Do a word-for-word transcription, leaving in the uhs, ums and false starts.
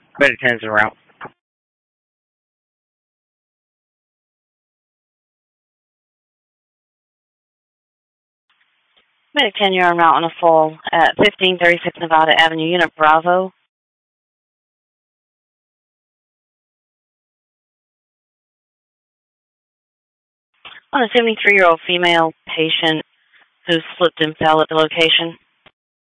Medic ten is en route. Medic ten, you're en route on a full at fifteen thirty-six Nevada Avenue, Unit Bravo. On a seventy-three-year-old female patient who slipped and fell at the location.